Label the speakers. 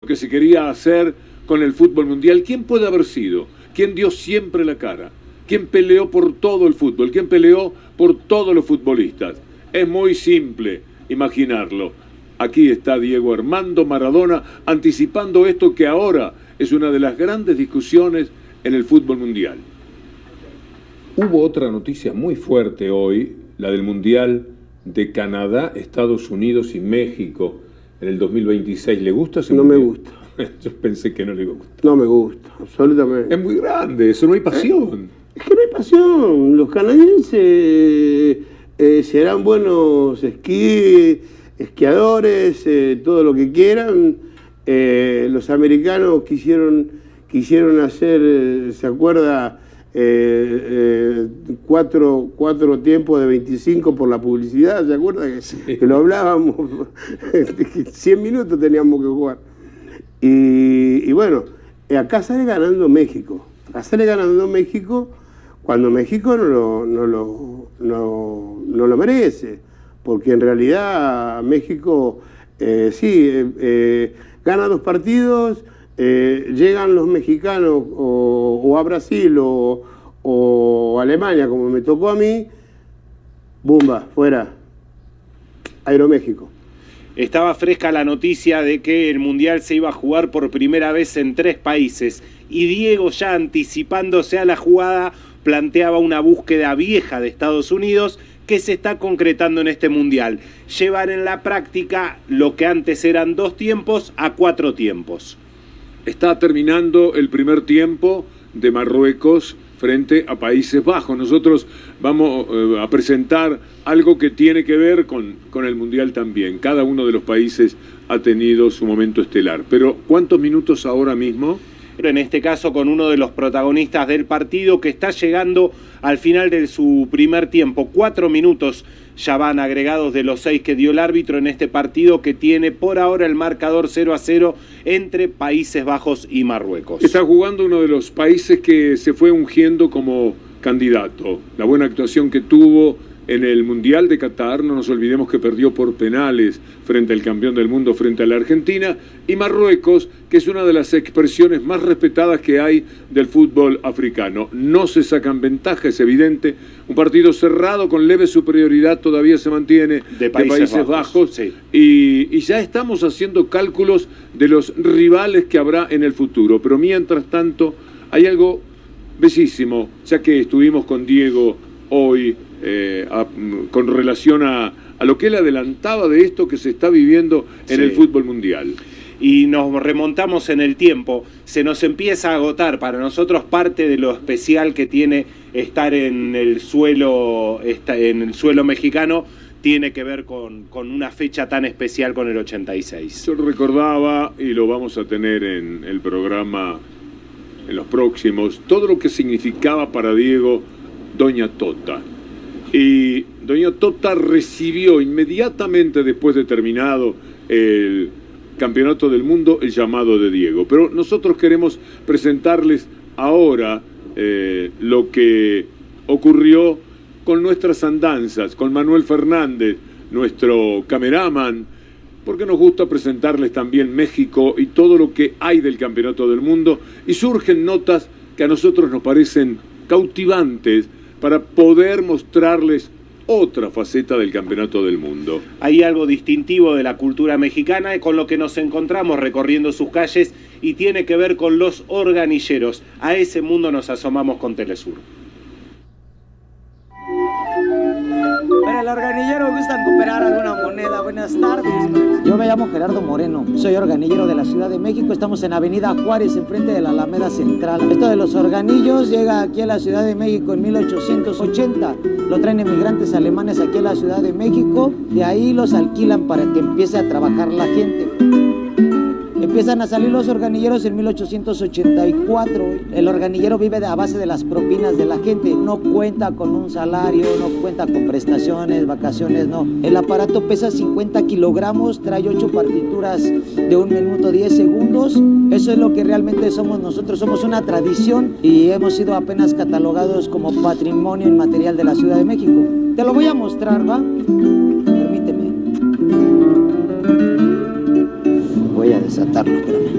Speaker 1: que se quería hacer con el fútbol mundial, ¿quién puede haber sido? ¿Quién dio siempre la cara? ¿Quién peleó por todo el fútbol? ¿Quién peleó por todos los futbolistas? Es muy simple imaginarlo. Aquí está Diego Armando Maradona anticipando esto que ahora es una de las grandes discusiones en el fútbol mundial. Hubo otra noticia muy fuerte hoy, la del Mundial de Canadá, Estados Unidos y México en el 2026. ¿Le gusta ese mundial?
Speaker 2: No me gusta.
Speaker 1: Yo pensé que no le gusta.
Speaker 2: No me gusta, absolutamente.
Speaker 1: Es muy grande, eso no hay pasión.
Speaker 2: Es que no hay pasión. Los canadienses serán buenos esquiadores, todo lo que quieran. Los americanos quisieron hacer, ¿se acuerda? 4 tiempos de 25 por la publicidad, ¿se acuerda? Que lo hablábamos, 100 minutos teníamos que jugar. Y bueno, acá sale ganando México. Acá sale ganando México cuando México no lo merece. Porque en realidad México gana 2 partidos, llegan los mexicanos o a Brasil o a Alemania, como me tocó a mí, ¡bumba! Fuera. Aeroméxico.
Speaker 3: Estaba fresca la noticia de que el Mundial se iba a jugar por primera vez en 3 países y Diego, ya anticipándose a la jugada, planteaba una búsqueda vieja de Estados Unidos que se está concretando en este Mundial. Llevar en la práctica lo que antes eran 2 tiempos a 4 tiempos.
Speaker 1: Está terminando el primer tiempo de Marruecos frente a Países Bajos. Nosotros vamos a presentar algo que tiene que ver con el Mundial también. Cada uno de los países ha tenido su momento estelar. Pero, ¿cuántos minutos ahora mismo?
Speaker 3: En este caso con uno de los protagonistas del partido que está llegando al final de su primer tiempo. 4 minutos ya van agregados de los 6 que dio el árbitro en este partido que tiene por ahora el marcador 0-0 entre Países Bajos y Marruecos.
Speaker 1: Está jugando uno de los países que se fue ungiendo como candidato. La buena actuación que tuvo en el Mundial de Qatar, no nos olvidemos que perdió por penales frente al campeón del mundo, frente a la Argentina, y Marruecos, que es una de las expresiones más respetadas que hay del fútbol africano. No se sacan ventaja, es evidente. Un partido cerrado con leve superioridad todavía se mantiene de Países Bajos
Speaker 3: sí.
Speaker 1: y ya estamos haciendo cálculos de los rivales que habrá en el futuro. Pero mientras tanto, hay algo bellísimo, ya que estuvimos con Diego hoy, con relación a lo que él adelantaba de esto que se está viviendo en el fútbol mundial.
Speaker 3: Y nos remontamos en el tiempo, se nos empieza a agotar para nosotros parte de lo especial que tiene estar en el suelo mexicano, tiene que ver con una fecha tan especial, con el 86.
Speaker 1: Yo recordaba, y lo vamos a tener en el programa en los próximos, todo lo que significaba para Diego Doña Tota. Y Doña Tota recibió inmediatamente después de terminado el Campeonato del Mundo el llamado de Diego. Pero nosotros queremos presentarles ahora lo que ocurrió con nuestras andanzas, con Manuel Fernández, nuestro cameraman, porque nos gusta presentarles también México y todo lo que hay del Campeonato del Mundo, y surgen notas que a nosotros nos parecen cautivantes para poder mostrarles otra faceta del Campeonato del Mundo.
Speaker 3: Hay algo distintivo de la cultura mexicana con lo que nos encontramos recorriendo sus calles y tiene que ver con los organilleros. A ese mundo nos asomamos con Telesur.
Speaker 4: Para el organillero gustan cooperar alguna moneda. Buenas tardes. Yo me llamo Gerardo Moreno, soy organillero de la Ciudad de México. Estamos en Avenida Juárez, enfrente de la Alameda Central. Esto de los organillos llega aquí a la Ciudad de México en 1880. Lo traen emigrantes alemanes aquí a la Ciudad de México. De ahí los alquilan para que empiece a trabajar la gente. Empiezan a salir los organilleros en 1884. El organillero vive a base de las propinas de la gente. No cuenta con un salario, no cuenta con prestaciones, vacaciones, no. El aparato pesa 50 kilogramos, trae 8 partituras de 1 minuto 10 segundos. Eso es lo que realmente somos nosotros. Somos una tradición y hemos sido apenas catalogados como patrimonio inmaterial de la Ciudad de México. Te lo voy a mostrar, ¿va? Permíteme. Voy a desatarlo, espérame.